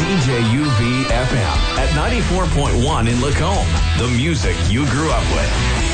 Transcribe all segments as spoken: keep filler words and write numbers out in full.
J U V F M at ninety-four point one in Lacombe. The music you grew up with.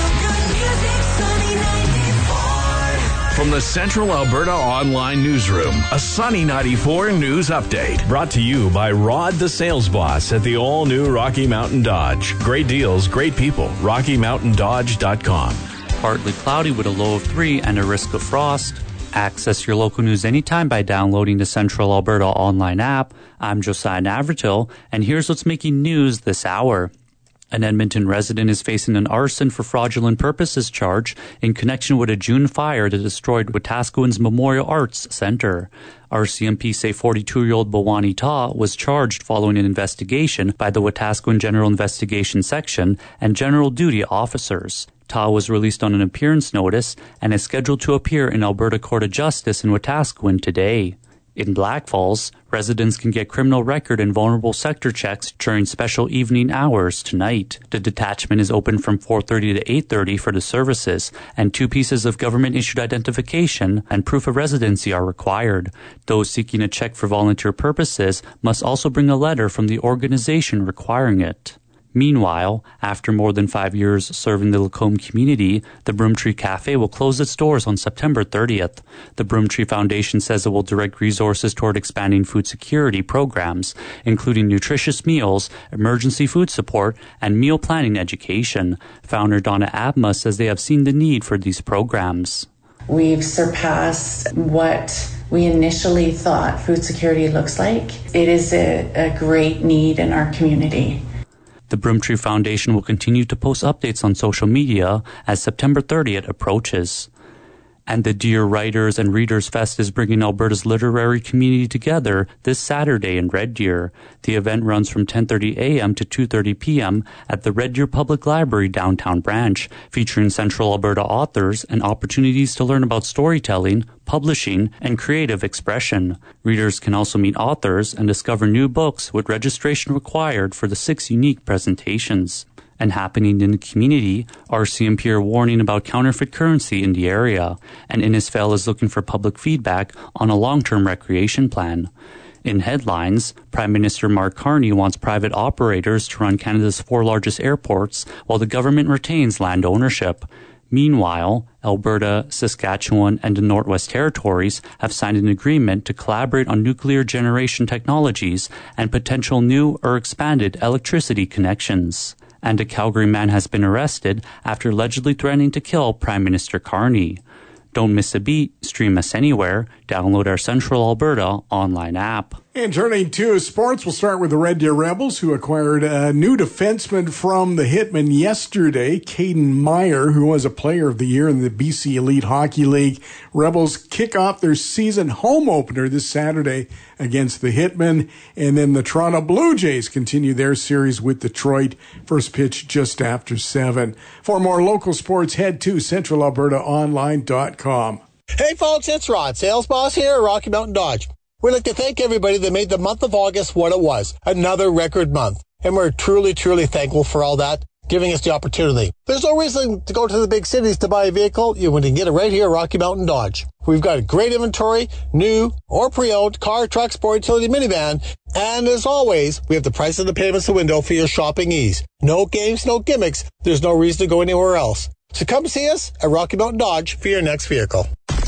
From the Central Alberta Online Newsroom, a Sunny ninety-four News Update. Brought to you by Rod the Sales Boss at the all-new Rocky Mountain Dodge. Great deals, great people. rocky mountain dodge dot com. Partly cloudy with a low of three and a risk of frost. Access your local news anytime by downloading the Central Alberta Online app. I'm Josiah Navratil, and here's what's making news this hour. An Edmonton resident is facing an arson for fraudulent purposes charge in connection with a June fire that destroyed Wetaskiwin's Memorial Arts Centre. R C M P say forty-two-year-old Bawani Ta was charged following an investigation by the Wetaskiwin General Investigation Section and General Duty officers. Ta was released on an appearance notice and is scheduled to appear in Alberta Court of Justice in Wetaskiwin today. In Black Falls, residents can get criminal record and vulnerable sector checks during special evening hours tonight. The detachment is open from four thirty to eight thirty for the services, and two pieces of government-issued identification and proof of residency are required. Those seeking a check for volunteer purposes must also bring a letter from the organization requiring it. Meanwhile, after more than five years serving the Lacombe community, the Broomtree Cafe will close its doors on September thirtieth. The Broomtree Foundation says it will direct resources toward expanding food security programs, including nutritious meals, emergency food support, and meal planning education. Founder Donna Abma says they have seen the need for these programs. We've surpassed what we initially thought food security looks like. It is a, a great need in our community. The Broomtree Foundation will continue to post updates on social media as September thirtieth approaches. And the Dear Writers and Readers Fest is bringing Alberta's literary community together this Saturday in Red Deer. The event runs from ten thirty a.m. to two thirty p.m. at the Red Deer Public Library downtown branch, featuring Central Alberta authors and opportunities to learn about storytelling, publishing, and creative expression. Readers can also meet authors and discover new books with registration required for the six unique presentations. And happening in the community, R C M P are warning about counterfeit currency in the area, and Innisfail is looking for public feedback on a long-term recreation plan. In headlines, Prime Minister Mark Carney wants private operators to run Canada's four largest airports while the government retains land ownership. Meanwhile, Alberta, Saskatchewan, and the Northwest Territories have signed an agreement to collaborate on nuclear generation technologies and potential new or expanded electricity connections. And a Calgary man has been arrested after allegedly threatening to kill Prime Minister Carney. Don't miss a beat. Stream us anywhere. Download our Central Alberta online app. And turning to sports, we'll start with the Red Deer Rebels, who acquired a new defenseman from the Hitmen yesterday, Caden Meyer, who was a player of the year in the B C Elite Hockey League. Rebels kick off their season home opener this Saturday against the Hitmen, and then the Toronto Blue Jays continue their series with Detroit. First pitch just after seven. For more local sports, head to central alberta online dot com. Hey folks, it's Rod, sales boss here at Rocky Mountain Dodge. We'd like to thank everybody that made the month of August what it was, another record month. And we're truly, truly thankful for all that, giving us the opportunity. There's no reason to go to the big cities to buy a vehicle. You can get it right here at Rocky Mountain Dodge. We've got a great inventory, new or pre-owned, car, truck, sport, utility, minivan. And as always, we have the price of the payments the window for your shopping ease. No games, no gimmicks. There's no reason to go anywhere else. So come see us at Rocky Mountain Dodge for your next vehicle.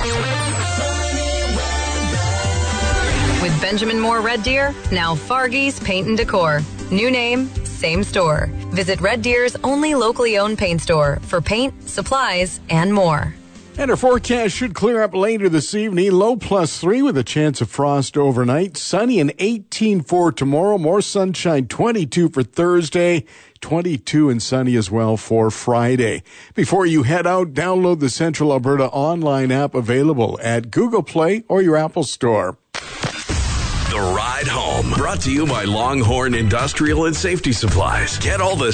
With Benjamin Moore Red Deer, now Fargy's Paint and Decor. New name, same store. Visit Red Deer's only locally owned paint store for paint, supplies, and more. And our forecast should clear up later this evening. Low plus three with a chance of frost overnight. Sunny and eighteen for tomorrow. More sunshine, twenty-two for Thursday. twenty-two and sunny as well for Friday. Before you head out, download the Central Alberta online app available at Google Play or your Apple Store. The Ride Home, brought to you by Longhorn Industrial and Safety Supplies. Get all the